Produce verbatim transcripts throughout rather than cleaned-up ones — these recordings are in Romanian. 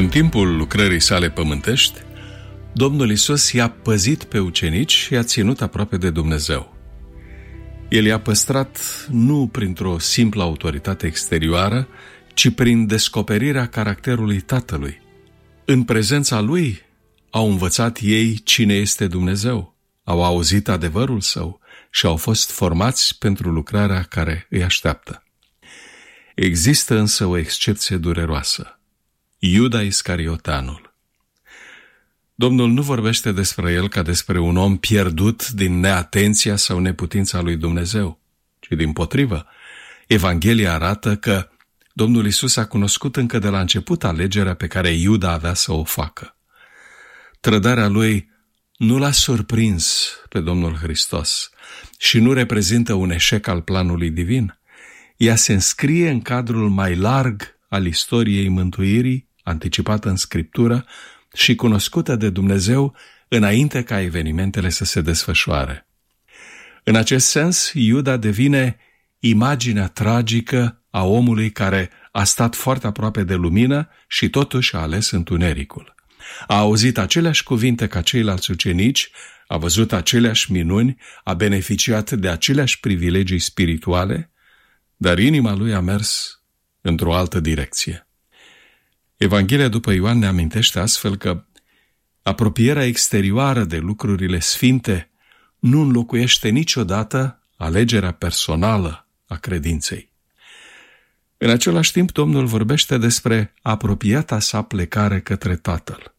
În timpul lucrării sale pământești, Domnul Iisus i-a păzit pe ucenici și i-a ținut aproape de Dumnezeu. El i-a păstrat nu printr-o simplă autoritate exterioară, ci prin descoperirea caracterului Tatălui. În prezența Lui au învățat ei cine este Dumnezeu, au auzit adevărul Său și au fost formați pentru lucrarea care îi așteaptă. Există însă o excepție dureroasă: Iuda Iscarioteanul. Domnul nu vorbește despre el ca despre un om pierdut din neatenția sau neputința lui Dumnezeu, ci dimpotrivă, Evanghelia arată că Domnul Iisus a cunoscut încă de la început alegerea pe care Iuda avea să o facă. Trădarea lui nu l-a surprins pe Domnul Hristos și nu reprezintă un eșec al planului divin. Ea se înscrie în cadrul mai larg al istoriei mântuirii, anticipată în Scriptură și cunoscută de Dumnezeu înainte ca evenimentele să se desfășoare. În acest sens, Iuda devine imaginea tragică a omului care a stat foarte aproape de lumină și totuși a ales întunericul. A auzit aceleași cuvinte ca ceilalți ucenici, a văzut aceleași minuni, a beneficiat de aceleași privilegii spirituale, dar inima lui a mers într-o altă direcție. Evanghelia după Ioan ne amintește astfel că apropierea exterioară de lucrurile sfinte nu înlocuiește niciodată alegerea personală a credinței. În același timp, Domnul vorbește despre apropiata sa plecare către Tatăl.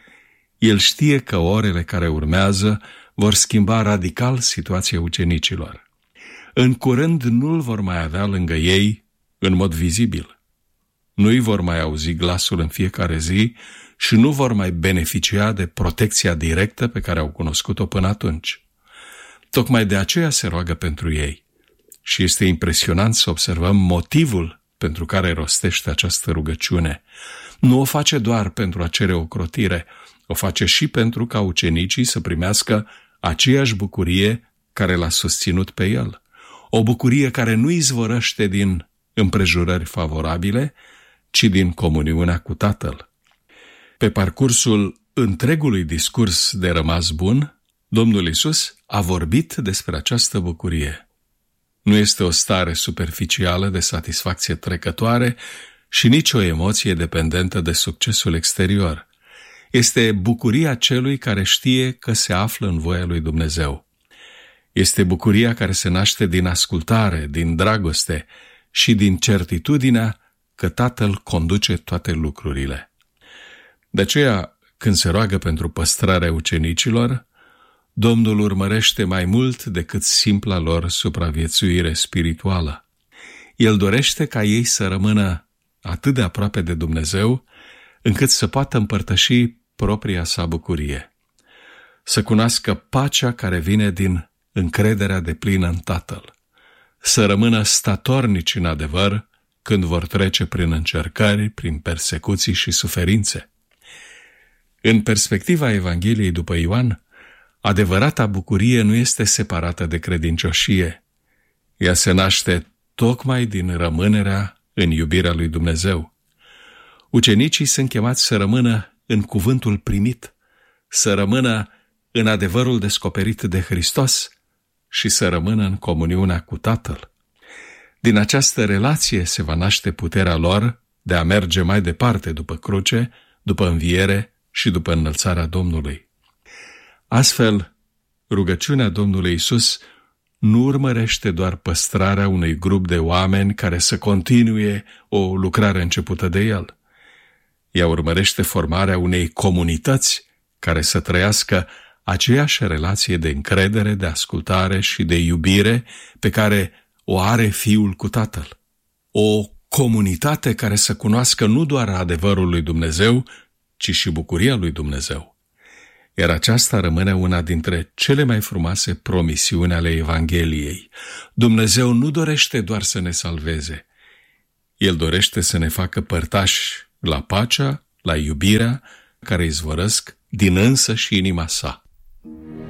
El știe că orele care urmează vor schimba radical situația ucenicilor. În curând nu-L vor mai avea lângă ei în mod vizibil. Nu-i vor mai auzi glasul în fiecare zi și nu vor mai beneficia de protecția directă pe care au cunoscut-o până atunci. Tocmai de aceea se roagă pentru ei. Și este impresionant să observăm motivul pentru care rostește această rugăciune. Nu o face doar pentru a cere ocrotire, o face și pentru ca ucenicii să primească aceeași bucurie care l-a susținut pe el. O bucurie care nu izvorăște din împrejurări favorabile, ci din comuniunea cu Tatăl. Pe parcursul întregului discurs de rămas bun, Domnul Iisus a vorbit despre această bucurie. Nu este o stare superficială de satisfacție trecătoare și nici o emoție dependentă de succesul exterior. Este bucuria celui care știe că se află în voia lui Dumnezeu. Este bucuria care se naște din ascultare, din dragoste și din certitudinea că Tatăl conduce toate lucrurile. De aceea, când se roagă pentru păstrarea ucenicilor, Domnul urmărește mai mult decât simpla lor supraviețuire spirituală. El dorește ca ei să rămână atât de aproape de Dumnezeu, încât să poată împărtăși propria sa bucurie. Să cunoască pacea care vine din încrederea deplină în Tatăl. Să rămână statornici în adevăr când vor trece prin încercări, prin persecuții și suferințe. În perspectiva Evangheliei după Ioan, adevărata bucurie nu este separată de credincioșie. Ea se naște tocmai din rămânerea în iubirea lui Dumnezeu. Ucenicii sunt chemați să rămână în cuvântul primit, să rămână în adevărul descoperit de Hristos și să rămână în comuniunea cu Tatăl. Din această relație se va naște puterea lor de a merge mai departe după cruce, după înviere și după înălțarea Domnului. Astfel, rugăciunea Domnului Iisus nu urmărește doar păstrarea unui grup de oameni care să continue o lucrare începută de El. Ea urmărește formarea unei comunități care să trăiască aceeași relație de încredere, de ascultare și de iubire pe care o are Fiul cu Tatăl. O comunitate care să cunoască nu doar adevărul lui Dumnezeu, ci și bucuria lui Dumnezeu. Iar aceasta rămâne una dintre cele mai frumoase promisiuni ale Evangheliei. Dumnezeu nu dorește doar să ne salveze. El dorește să ne facă părtași la pacea, la iubirea care izvorăsc din însăși inima sa.